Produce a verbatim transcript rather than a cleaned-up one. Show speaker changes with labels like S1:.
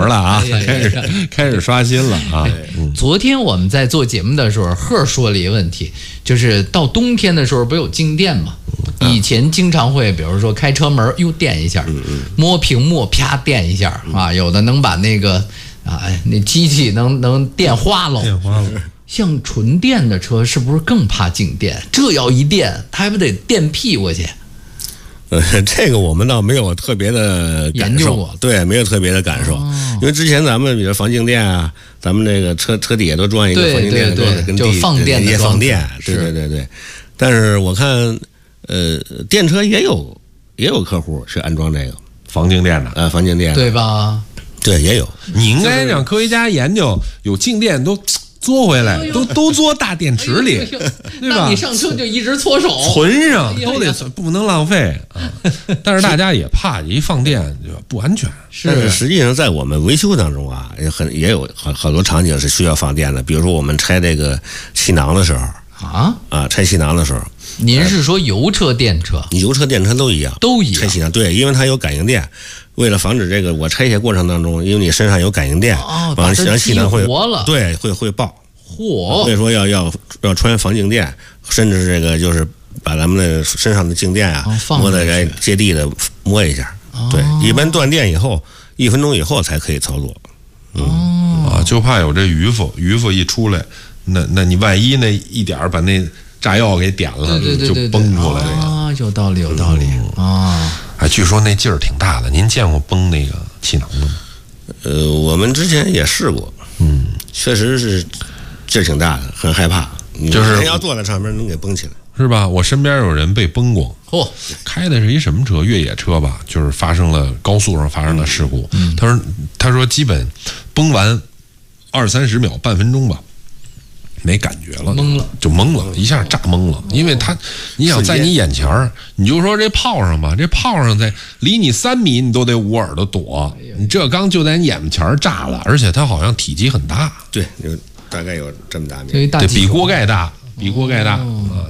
S1: 了啊，开始开始刷新了啊。
S2: 嗯、昨天我们在做节目的时候，贺说了一个问题，就是到冬天的时候不有静电吗？以前经常会，比如说开车门又电一下，摸屏幕啪电一下啊，有的能把那个啊那机器能能电花了，
S1: 电花了。
S2: 像纯电的车是不是更怕静电？这要一电，它还不得电屁股去？
S3: 呃，这个我们倒没有特别的感受，对，没有特别的感受，哦、因为之前咱们比如防静电啊，咱们这个车车底下都装一个防静电的装置，跟地
S2: 放电
S3: 也放电，对对对对。但是我看，呃，电车也有也有客户是安装这个
S1: 防静电的，
S3: 呃，防静电的，
S2: 对吧？
S3: 对，也有。
S1: 你应该让科学家研究，有静电都嘬回来，都都嘬大电池里，哎、对吧？
S2: 你上车就一直搓手，
S1: 存上都得不能浪费啊。但是大家也怕一放电就不安全。
S3: 但是实际上在我们维修当中啊，也很也有很很多场景是需要放电的，比如说我们拆这个气囊的时候
S2: 啊
S3: 啊，拆气囊的时候。
S2: 您是说油车、电车？
S3: 你油车、电车都一样，
S2: 都一样。
S3: 拆气囊对，因为它有感应电。为了防止这个我拆卸过程当中，因为你身上有感应电，
S2: 哦，
S3: 把它气囊会
S2: 活了，
S3: 对，会会爆。
S2: 嚯！
S3: 所以说要要要穿防静电，甚至这个就是把咱们的身上的静电啊，
S2: 哦、
S3: 摸的来接地的摸一下。哦、对，一般断电以后一分钟以后才可以操作。
S2: 嗯、哦
S1: 啊，就怕有这渔夫，渔夫一出来，那那你万一那一点把那炸药给点了，
S2: 对对对对
S1: 就崩出来了
S2: 啊！有道理，有道理、嗯、啊！
S1: 哎，据说那劲儿挺大的，您见过崩那个气囊的吗？
S3: 呃，我们之前也试过，嗯，确实是劲儿挺大的，很害怕。
S1: 就是
S3: 人要坐在上面能给崩起来，
S1: 是吧？我身边有人被崩过，
S2: 嚯、哦，
S1: 开的是一什么车？越野车吧，就是发生了高速上发生了事故。
S2: 嗯、
S1: 他说，他说基本崩完二三十秒，半分钟吧。没感觉了，
S2: 懵了，
S1: 就懵了，一下炸懵了。因为他，你想在你眼前儿，你就说这炮上吧，这炮上在离你三米，你都得捂耳朵躲。你这刚就在你眼前炸了，而且它好像体积很大，
S3: 对，有大概有这么大面，
S2: 对，
S1: 比锅盖大，比锅盖大啊。